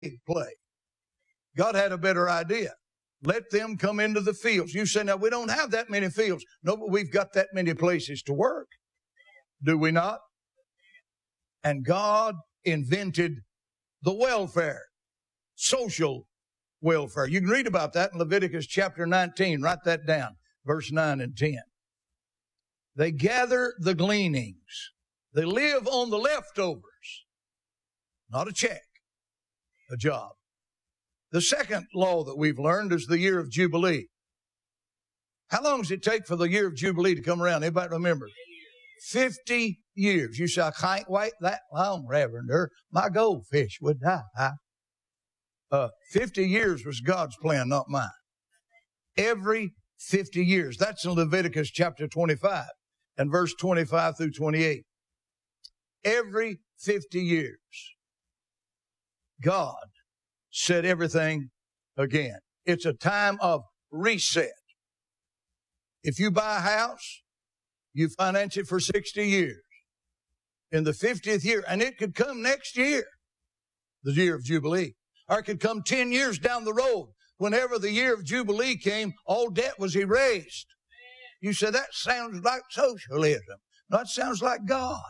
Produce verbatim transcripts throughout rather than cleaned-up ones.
play. God had a better idea. Let them come into the fields. You say, now we don't have that many fields. No, but we've got that many places to work. Do we not? And God invented the welfare, social welfare. You can read about that in Leviticus chapter nineteen. Write that down, verse nine and ten. They gather the gleanings. They live on the leftovers. Not a check, a job. The second law that we've learned is the year of Jubilee. How long does it take for the year of Jubilee to come around? Anybody remember? Fifty years. You say, I can't wait that long, Reverend, or my goldfish would die. Uh, Fifty years was God's plan, not mine. Every fifty years. That's in Leviticus chapter twenty-five and verse twenty-five through twenty-eight. Every fifty years, God set everything again. It's a time of reset. If you buy a house, you finance it for sixty years. In the fiftieth year, and it could come next year, the year of Jubilee, or it could come ten years down the road. Whenever the year of Jubilee came, all debt was erased. You say, that sounds like socialism. No, that sounds like God.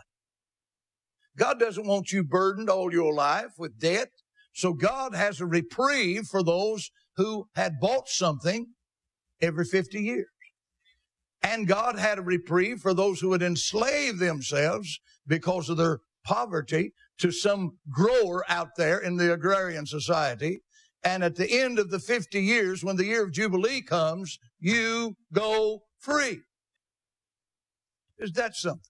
God doesn't want you burdened all your life with debt. So God has a reprieve for those who had bought something every fifty years. And God had a reprieve for those who had enslaved themselves because of their poverty to some grower out there in the agrarian society. And at the end of the fifty years, when the year of Jubilee comes, you go free. Is that something?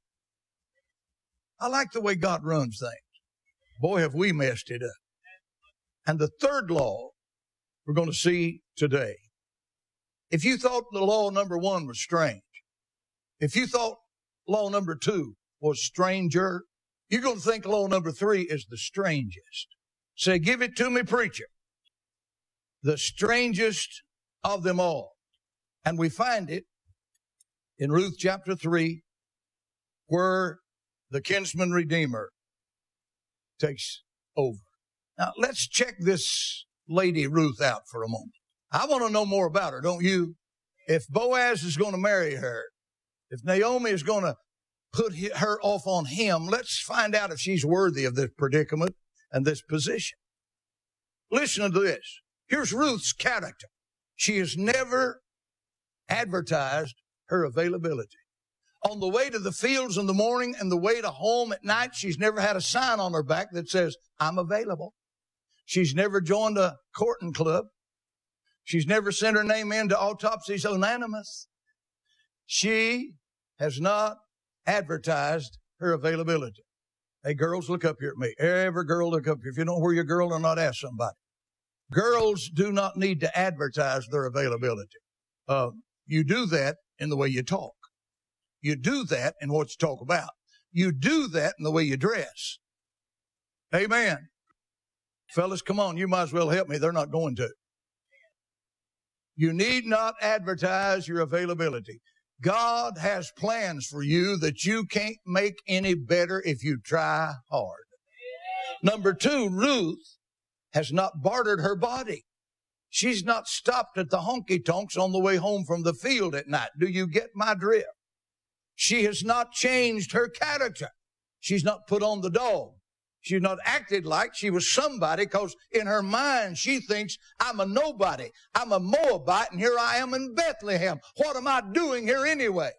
I like the way God runs things. Boy, have we messed it up. And the third law we're going to see today. If you thought the law number one was strange, if you thought law number two was stranger, you're going to think law number three is the strangest. Say, give it to me, preacher. The strangest of them all. And we find it in Ruth chapter three, where the kinsman redeemer takes over. Now, let's check this lady Ruth out for a moment. I want to know more about her, don't you? If Boaz is going to marry her, if Naomi is going to put her off on him, let's find out if she's worthy of this predicament and this position. Listen to this. Here's Ruth's character. She has never advertised her availability. On the way to the fields in the morning and the way to home at night, she's never had a sign on her back that says, I'm available. She's never joined a courting club. She's never sent her name in to Autopsies Anonymous. She has not advertised her availability. Hey, girls, look up here at me. Every girl, look up here. If you don't know where your girl or not, ask somebody. Girls do not need to advertise their availability. Uh, you do that in the way you talk. You do that in what you talk about. You do that in the way you dress. Amen. Fellas, come on. You might as well help me. They're not going to. You need not advertise your availability. God has plans for you that you can't make any better if you try hard. Number two, Ruth has not bartered her body. She's not stopped at the honky-tonks on the way home from the field at night. Do you get my drift? She has not changed her character. She's not put on the dog. She's not acted like she was somebody, because in her mind she thinks, I'm a nobody. I'm a Moabite, and here I am in Bethlehem. What am I doing here anyway?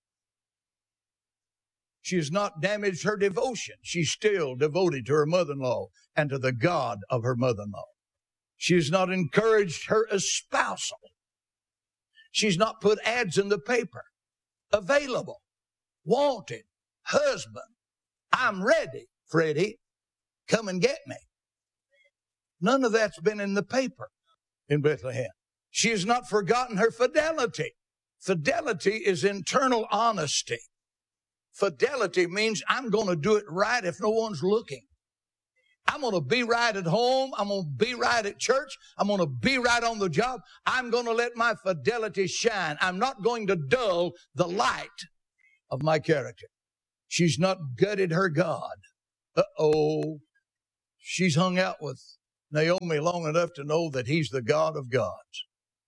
She has not damaged her devotion. She's still devoted to her mother-in-law and to the God of her mother-in-law. She has not encouraged her espousal. She's not put ads in the paper. Available, wanted, husband, I'm ready, Freddie. Come and get me. None of that's been in the paper in Bethlehem. She has not forgotten her fidelity. Fidelity is internal honesty. Fidelity means I'm going to do it right if no one's looking. I'm going to be right at home. I'm going to be right at church. I'm going to be right on the job. I'm going to let my fidelity shine. I'm not going to dull the light of my character. She's not gutted her God. Uh-oh. She's hung out with Naomi long enough to know that he's the God of gods.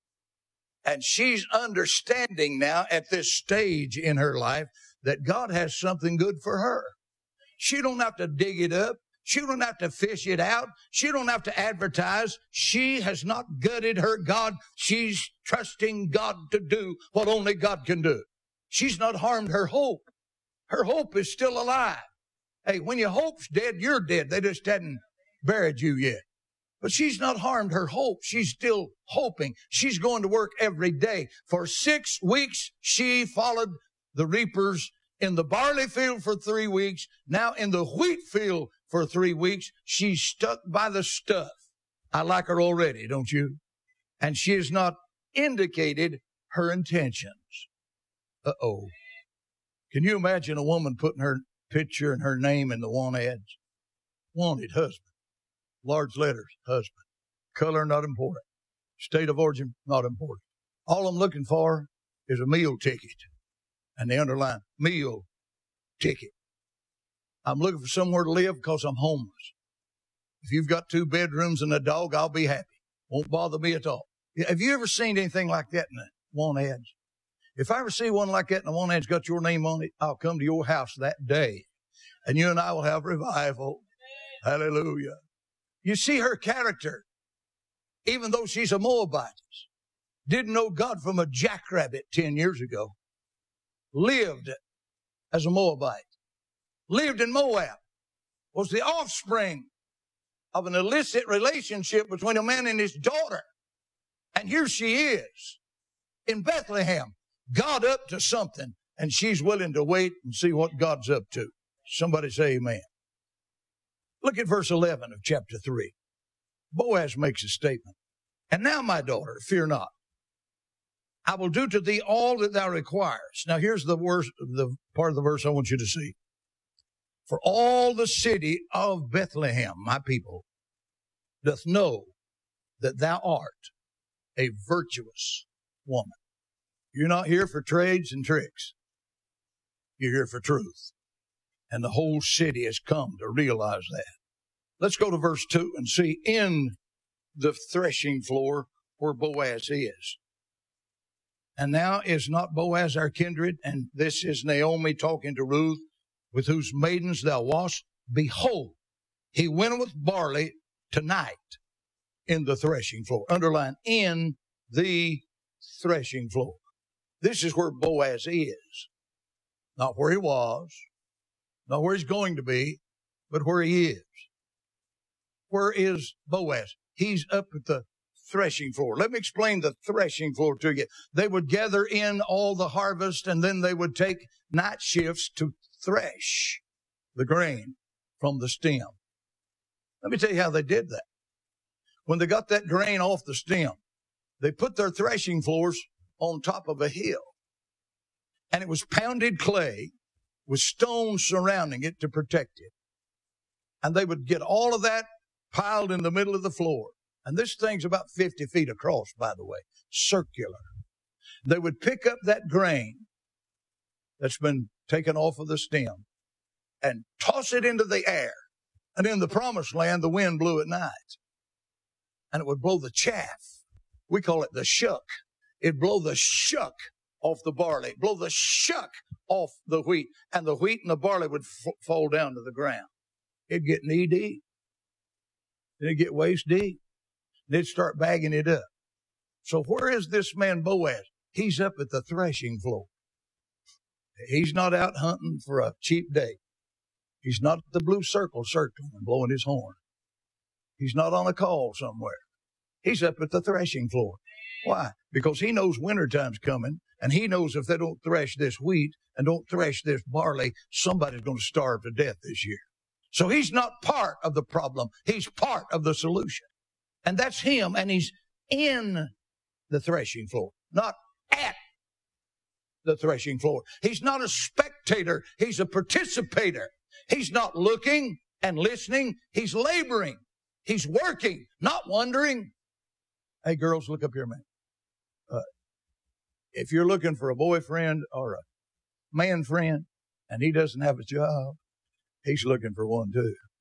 And she's understanding now at this stage in her life that God has something good for her. She don't have to dig it up. She don't have to fish it out. She don't have to advertise. She has not gutted her God. She's trusting God to do what only God can do. She's not harmed her hope. Her hope is still alive. Hey, when your hope's dead, you're dead. They just hadn't buried you yet. But she's not harmed her hope. She's still hoping. She's going to work every day. For six weeks, she followed the reapers in the barley field for three weeks. Now in the wheat field for three weeks. She's stuck by the stuff. I like her already, don't you? And she has not indicated her intentions. Uh-oh. Can you imagine a woman putting her picture and her name in the want ads? Wanted husband. Large letters, husband. Color, not important. State of origin, not important. All I'm looking for is a meal ticket. And they underline, meal ticket. I'm looking for somewhere to live because I'm homeless. If you've got two bedrooms and a dog, I'll be happy. Won't bother me at all. Have you ever seen anything like that in the want ads? If I ever see one like that and the want ad's got your name on it, I'll come to your house that day. And you and I will have revival. Hallelujah. You see her character, even though she's a Moabite, didn't know God from a jackrabbit ten years ago, lived as a Moabite, lived in Moab, was the offspring of an illicit relationship between a man and his daughter. And here she is in Bethlehem, God up to something, and she's willing to wait and see what God's up to. Somebody say amen. Look at verse eleven of chapter three. Boaz makes a statement. And now, my daughter, fear not. I will do to thee all that thou requirest. Now, here's the worst, the part of the verse I want you to see. For all the city of Bethlehem, my people, doth know that thou art a virtuous woman. You're not here for trades and tricks. You're here for truth. And the whole city has come to realize that. Let's go to verse two and see in the threshing floor where Boaz is. And now is not Boaz our kindred? And this is Naomi talking to Ruth, with whose maidens thou wast. Behold, he winnoweth barley tonight in the threshing floor. Underline, in the threshing floor. This is where Boaz is. Not where he was. Not where he's going to be, but where he is. Where is Boaz? He's up at the threshing floor. Let me explain the threshing floor to you. They would gather in all the harvest, and then they would take night shifts to thresh the grain from the stem. Let me tell you how they did that. When they got that grain off the stem, they put their threshing floors on top of a hill. And it was pounded clay with stones surrounding it to protect it. And they would get all of that piled in the middle of the floor. And this thing's about fifty feet across, by the way, circular. They would pick up that grain that's been taken off of the stem and toss it into the air. And in the promised land, the wind blew at night. And it would blow the chaff. We call it the shuck. It'd blow the shuck off the barley, blow the shuck off the wheat, and the wheat and the barley would f- fall down to the ground. It'd get knee deep. Then it'd get waist deep. They'd start bagging it up. So where is this man Boaz? He's up at the threshing floor. He's not out hunting for a cheap day. He's not at the blue circle circling and blowing his horn. He's not on a call somewhere. He's up at the threshing floor. Why? Because he knows wintertime's coming, and he knows if they don't thresh this wheat and don't thresh this barley, somebody's going to starve to death this year. So he's not part of the problem. He's part of the solution. And that's him, and he's in the threshing floor, not at the threshing floor. He's not a spectator. He's a participator. He's not looking and listening. He's laboring. He's working, not wondering. Hey, girls, look up here, man. Uh, if you're looking for a boyfriend or a man friend and he doesn't have a job, he's looking for one too.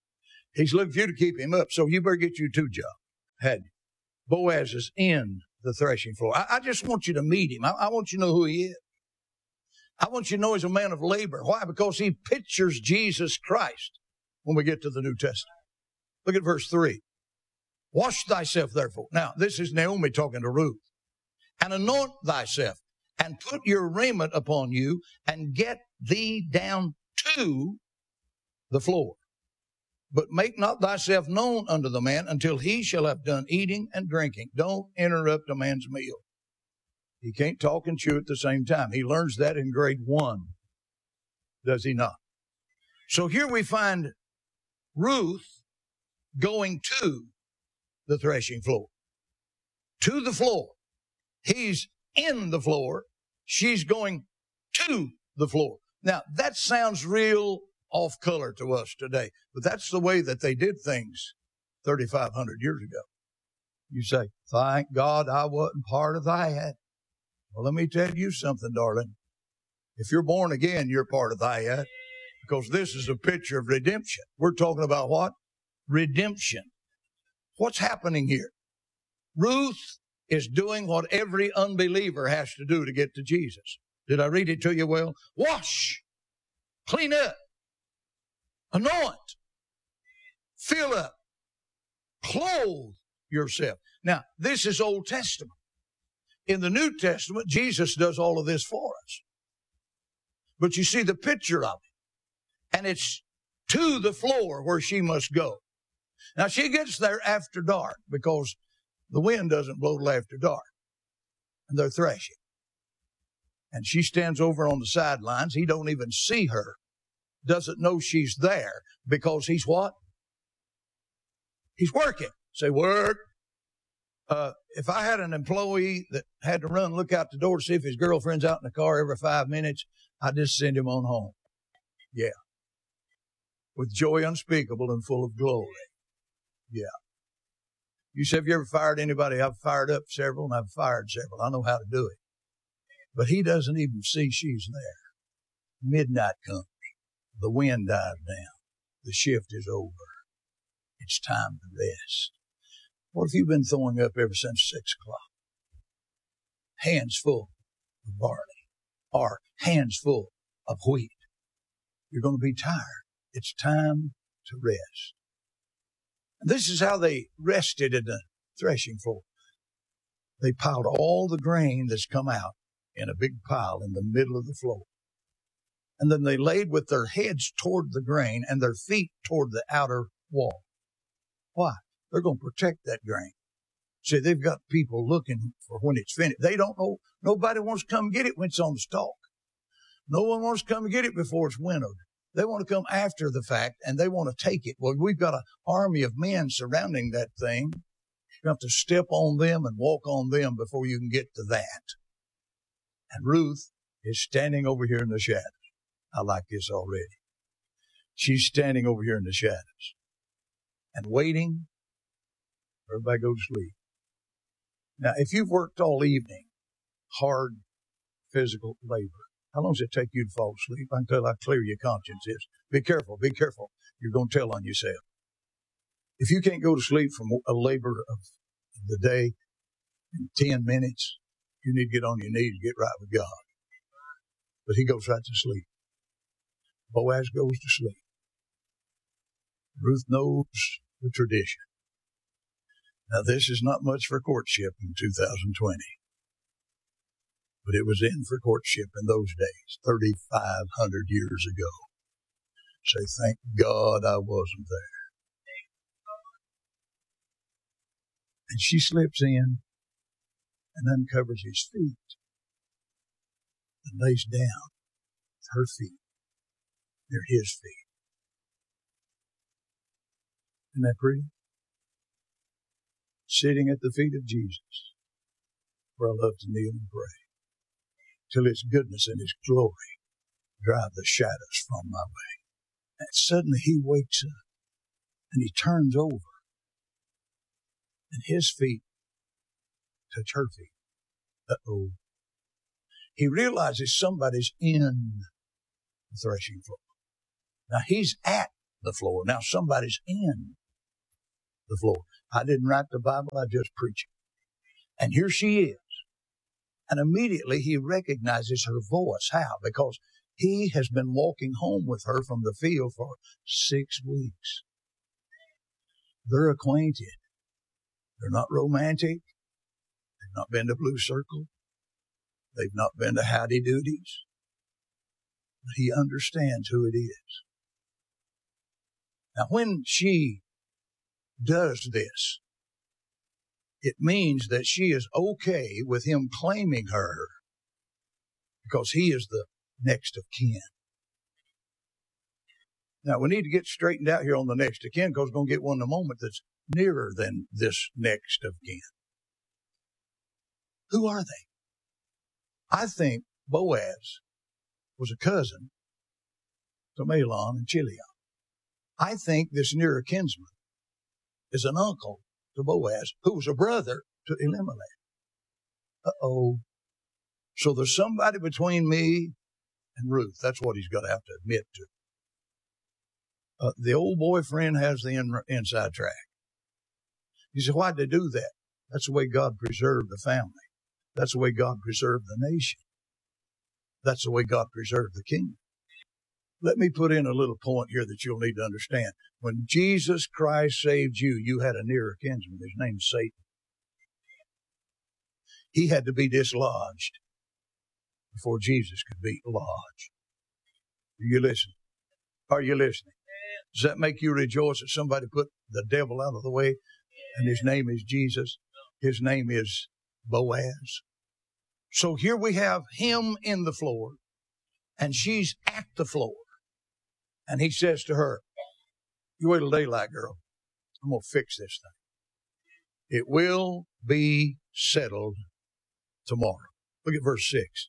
He's looking for you to keep him up, so you better get you two jobs. Had you. Boaz is in the threshing floor. I, I just want you to meet him. I, I want you to know who he is. I want you to know he's a man of labor. Why? Because he pictures Jesus Christ when we get to the New Testament. Look at verse three. Wash thyself, therefore. Now, this is Naomi talking to Ruth. And anoint thyself, and put your raiment upon you, and get thee down to the floor. But make not thyself known unto the man until he shall have done eating and drinking. Don't interrupt a man's meal. He can't talk and chew at the same time. He learns that in grade one, does he not? So here we find Ruth going to the threshing floor. To the floor. He's in the floor. She's going to the floor. Now, that sounds real off color to us today, but that's the way that they did things thirty-five hundred years ago. You say, thank God I wasn't part of that. Well, let me tell you something, darling. If you're born again, you're part of that, because this is a picture of redemption. We're talking about what? Redemption. What's happening here? Ruth is doing what every unbeliever has to do to get to Jesus. Did I read it to you well? Wash, clean up, anoint, fill up, clothe yourself. Now, this is Old Testament. In the New Testament, Jesus does all of this for us. But you see the picture of it. And it's to the floor where she must go. Now, she gets there after dark because the wind doesn't blow till after dark. And they're threshing. And she stands over on the sidelines. He don't even see her. Doesn't know she's there because he's what? He's working. Say, work. Uh, if I had an employee that had to run, look out the door to see if his girlfriend's out in the car every five minutes, I'd just send him on home. Yeah. With joy unspeakable and full of glory. Yeah. You say, have you ever fired anybody? I've fired up several and I've fired several. I know how to do it. But he doesn't even see she's there. Midnight comes. The wind dies down. The shift is over. It's time to rest. What if you've been throwing up ever since six o'clock? Hands full of barley or hands full of wheat. You're going to be tired. It's time to rest. And this is how they rested in the threshing floor. They piled all the grain that's come out in a big pile in the middle of the floor. And then they laid with their heads toward the grain and their feet toward the outer wall. Why? They're going to protect that grain. See, they've got people looking for when it's finished. They don't know. Nobody wants to come get it when it's on the stalk. No one wants to come and get it before it's winnowed. They want to come after the fact, and they want to take it. Well, we've got an army of men surrounding that thing. You have to step on them and walk on them before you can get to that. And Ruth is standing over here in the shadows. I like this already. She's standing over here in the shadows and waiting for everybody to go to sleep. Now, if you've worked all evening, hard physical labor, how long does it take you to fall asleep? I can tell how clear your conscience is. Be careful, be careful. You're going to tell on yourself. If you can't go to sleep from a labor of the day in ten minutes, you need to get on your knees and get right with God. But he goes right to sleep. Boaz goes to sleep. Ruth knows the tradition. Now, this is not much for courtship in two thousand twenty. But it was in for courtship in those days, thirty-five hundred years ago. Say, thank God I wasn't there. And she slips in and uncovers his feet and lays down with her feet. They're his feet. Isn't that pretty? Sitting at the feet of Jesus, where I love to kneel and pray, till his goodness and his glory drive the shadows from my way. And suddenly he wakes up and he turns over and his feet touch her feet. Uh-oh. He realizes somebody's in the threshing floor. Now he's at the floor. Now somebody's in the floor. I didn't write the Bible, I just preach it. And here she is. And immediately he recognizes her voice. How? Because he has been walking home with her from the field for six weeks. They're acquainted. They're not romantic. They've not been to Blue Circle. They've not been to Howdy Doodies. But he understands who it is. Now, when she does this, it means that she is okay with him claiming her because he is the next of kin. Now, we need to get straightened out here on the next of kin because we're going to get one in a moment that's nearer than this next of kin. Who are they? I think Boaz was a cousin to Mahlon and Chilion. I think this nearer kinsman is an uncle to Boaz, who was a brother to Elimelech. Uh-oh. So there's somebody between me and Ruth. That's what he's got to have to admit to. Uh, the old boyfriend has the in, inside track. You say, why'd they do that? That's the way God preserved the family. That's the way God preserved the nation. That's the way God preserved the kingdom. Let me put in a little point here that you'll need to understand. When Jesus Christ saved you, you had a nearer kinsman. His name's Satan. He had to be dislodged before Jesus could be lodged. Are you listening? Are you listening? Does that make you rejoice that somebody put the devil out of the way and his name is Jesus? His name is Boaz. So here we have him in the floor and she's at the floor. And he says to her, you wait till daylight, girl. I'm going to fix this thing. It will be settled tomorrow. Look at verse six.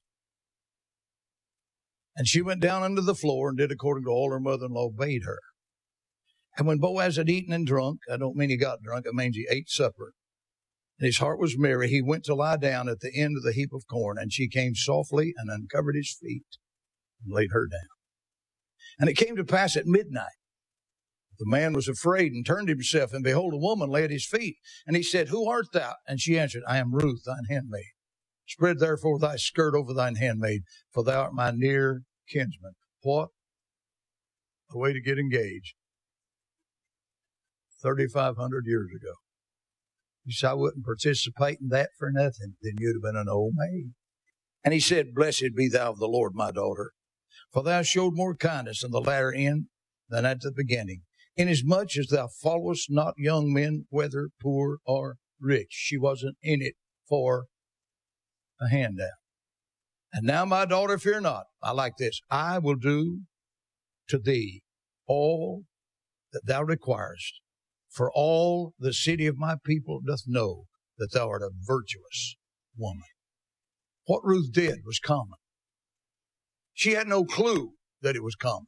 And she went down under the floor and did according to all her mother-in-law bade her. And when Boaz had eaten and drunk, I don't mean he got drunk, it means he ate supper, and his heart was merry, he went to lie down at the end of the heap of corn, and she came softly and uncovered his feet and laid her down. And it came to pass at midnight, the man was afraid and turned himself, and behold, a woman lay at his feet. And he said, who art thou? And she answered, I am Ruth, thine handmaid. Spread therefore thy skirt over thine handmaid, for thou art my near kinsman. What a way to get engaged. thirty-five hundred years ago. You say, I wouldn't participate in that for nothing. Then you'd have been an old maid. And he said, blessed be thou of the Lord, my daughter, for thou showed more kindness in the latter end than at the beginning, inasmuch as thou followest not young men, whether poor or rich. She wasn't in it for a handout. And now, my daughter, fear not. I like this. I will do to thee all that thou requirest. For all the city of my people doth know that thou art a virtuous woman. What Ruth did was common. She had no clue that it was common.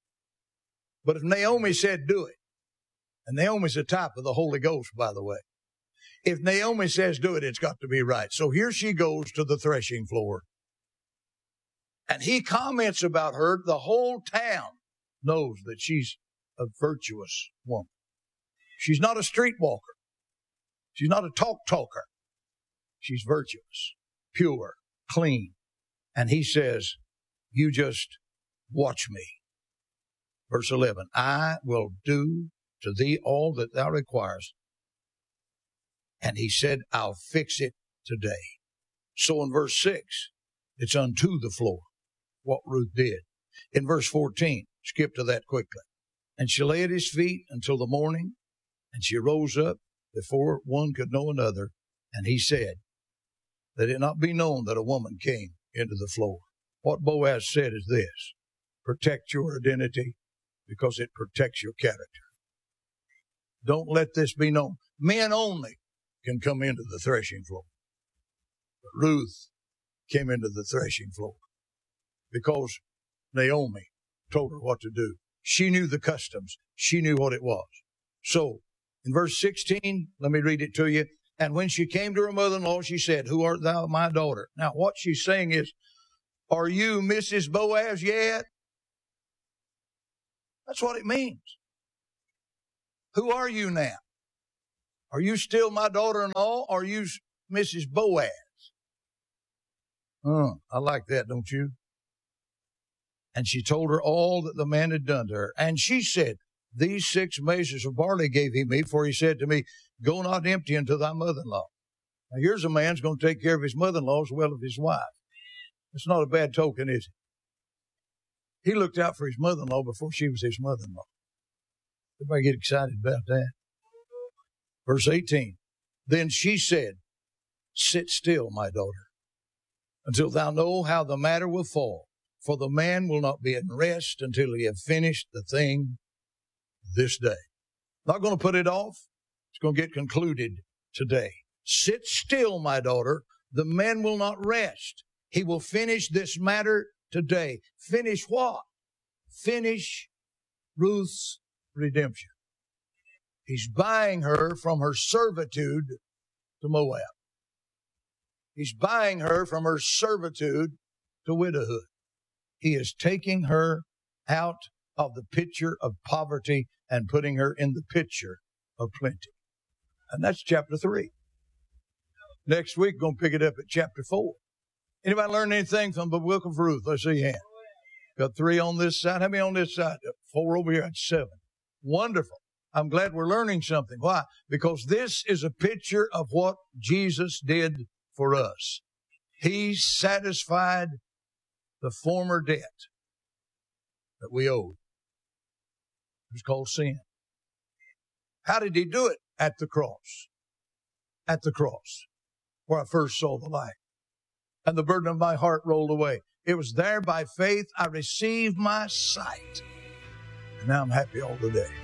But if Naomi said, do it, and Naomi's a type of the Holy Ghost, by the way. If Naomi says, do it, it's got to be right. So here she goes to the threshing floor. And he comments about her. The whole town knows that she's a virtuous woman. She's not a streetwalker. She's not a talk talker. She's virtuous, pure, clean. And he says, you just watch me. Verse eleven, I will do to thee all that thou requirest. And he said, I'll fix it today. So in verse six, it's unto the floor, what Ruth did. In verse fourteen, skip to that quickly. And she lay at his feet until the morning, and she rose up before one could know another. And he said, let it not be known that a woman came into the floor. What Boaz said is this: protect your identity because it protects your character. Don't let this be known. Men only can come into the threshing floor. But Ruth came into the threshing floor because Naomi told her what to do. She knew the customs. She knew what it was. So in verse sixteen, let me read it to you. And when she came to her mother-in-law, she said, who art thou, my daughter? Now what she's saying is, are you Missus Boaz yet? That's what it means. Who are you now? Are you still my daughter-in-law, or are you Missus Boaz? Oh, I like that, don't you? And she told her all that the man had done to her. And she said, these six measures of barley gave he me, for he said to me, go not empty unto thy mother-in-law. Now, here's a man who's going to take care of his mother-in-law as well as his wife. It's not a bad token, is it? He looked out for his mother-in-law before she was his mother-in-law. Everybody get excited about that? Verse eighteen, then she said, sit still, my daughter, until thou know how the matter will fall. For the man will not be in rest until he have finished the thing this day. Not going to put it off. It's going to get concluded today. Sit still, my daughter. The man will not rest. He will finish this matter today. Finish what? Finish Ruth's redemption. He's buying her from her servitude to Moab. He's buying her from her servitude to widowhood. He is taking her out of the picture of poverty and putting her in the picture of plenty. And that's chapter three. Next week, we're going to pick it up at chapter four. Anybody learn anything from the book of Ruth? Let's see your hand. Got three on this side. How many on this side? Four over here. That's seven. Wonderful. I'm glad we're learning something. Why? Because this is a picture of what Jesus did for us. He satisfied the former debt that we owed. It was called sin. How did he do it? At the cross. At the cross, where I first saw the light. And the burden of my heart rolled away. It was there by faith I received my sight. And now I'm happy all the day.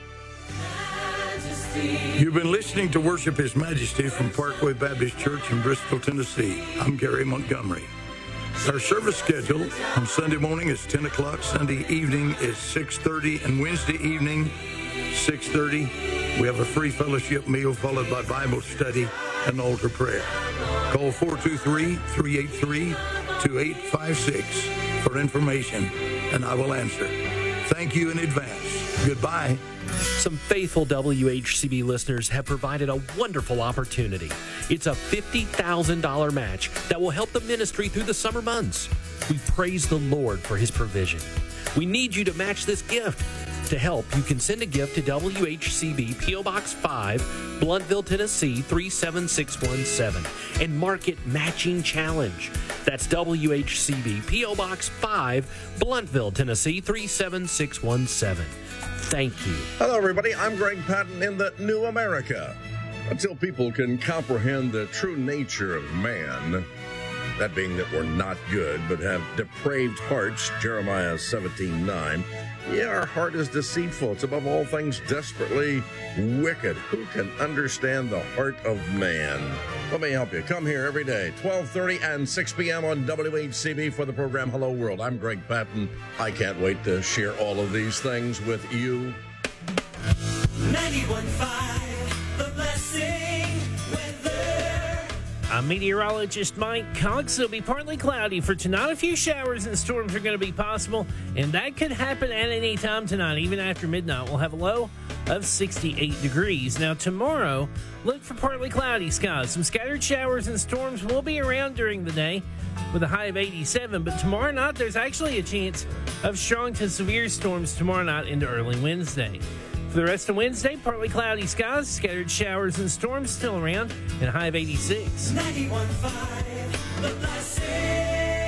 You've been listening to Worship His Majesty from Parkway Baptist Church in Bristol, Tennessee. I'm Gary Montgomery. Our service schedule on Sunday morning is ten o'clock, Sunday evening is six thirty, and Wednesday evening, six thirty. We have a free fellowship meal followed by Bible study and altar prayer. Call four two three, three eight three, two eight five six for information, and I will answer. Thank you in advance. Goodbye. Some faithful W H C B listeners have provided a wonderful opportunity. It's a fifty thousand dollars match that will help the ministry through the summer months. We praise the Lord for His provision. We need you to match this gift. To help, you can send a gift to W H C B P O Box five, Blountville, Tennessee three seven six one seven, and mark it Matching Challenge. That's W H C B P O Box five, Blountville, Tennessee three seven six one seven. Thank you. Hello, everybody. I'm Greg Patton in the New America. Until people can comprehend the true nature of man, that being that we're not good but have depraved hearts, Jeremiah seventeen nine. Yeah, our heart is deceitful. It's above all things desperately wicked. Who can understand the heart of man? Let me help you. Come here every day, twelve thirty and six p.m. on W H C B for the program Hello World. I'm Greg Patton. I can't wait to share all of these things with you. ninety-one point five, The Blessing weather. I'm meteorologist Mike Cox. It'll be partly cloudy for tonight. A few showers and storms are going to be possible, and that could happen at any time tonight. Even after midnight, we'll have a low of sixty-eight degrees. Now, tomorrow, look for partly cloudy skies. Some scattered showers and storms will be around during the day with a high of eighty-seven. But tomorrow night, there's actually a chance of strong to severe storms tomorrow night into early Wednesday. For the rest of Wednesday, partly cloudy skies, scattered showers and storms still around, and a high of eighty-six. ninety-one point five, The Blessing.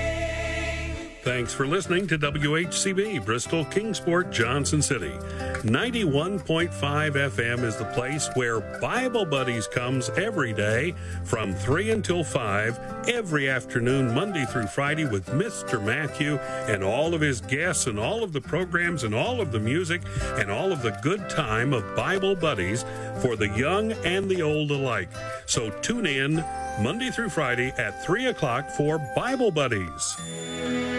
Thanks for listening to W H C B, Bristol, Kingsport, Johnson City. ninety-one point five F M is the place where Bible Buddies comes every day from three until five, every afternoon, Monday through Friday, with Mister Matthew and all of his guests and all of the programs and all of the music and all of the good time of Bible Buddies for the young and the old alike. So tune in Monday through Friday at three o'clock for Bible Buddies.